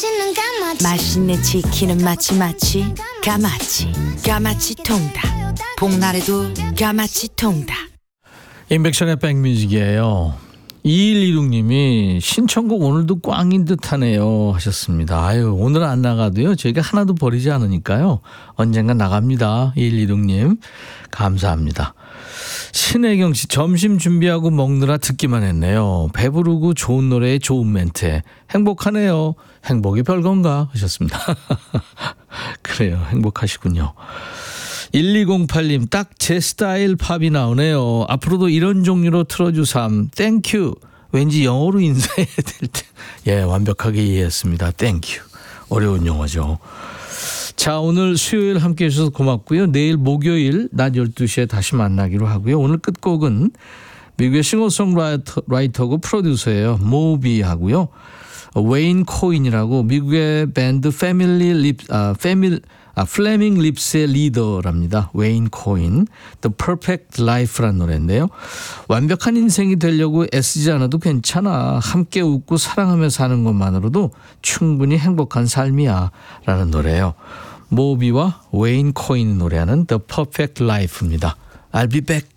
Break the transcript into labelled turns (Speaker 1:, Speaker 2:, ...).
Speaker 1: 맛있는 치킨은 마치 까마치 통닭. 복날에도 까마치 통닭.
Speaker 2: 인백션의 백뮤직이에요. 2126님이 신청곡 오늘도 꽝인 듯하네요 하셨습니다. 아유, 오늘 안 나가도요 저희가 하나도 버리지 않으니까요 언젠가 나갑니다. 2126님 감사합니다. 신혜경 씨, 점심 준비하고 먹느라 듣기만 했네요. 배부르고 좋은 노래에 좋은 멘트에 행복하네요. 행복이 별건가 하셨습니다. 그래요, 행복하시군요. 1208님, 딱 제 스타일 팝이 나오네요. 앞으로도 이런 종류로 틀어주삼. 땡큐. 왠지 영어로 인사해야 될 때. 예, 완벽하게 이해했습니다. 땡큐. 어려운 영어죠. 자, 오늘 수요일 함께해 주셔서 고맙고요. 내일 목요일 낮 12시에 다시 만나기로 하고요. 오늘 끝곡은 미국의 싱어송라이터고 프로듀서예요. 모비 하고요. 웨인 코인이라고 미국의 밴드 플래밍 립스의 리더랍니다. 웨인 코인, The Perfect Life라는 노래인데요. 완벽한 인생이 되려고 애쓰지 않아도 괜찮아. 함께 웃고 사랑하며 사는 것만으로도 충분히 행복한 삶이야 라는 노래예요. 모비와 웨인 코인이 노래하는 The Perfect Life입니다. I'll be back.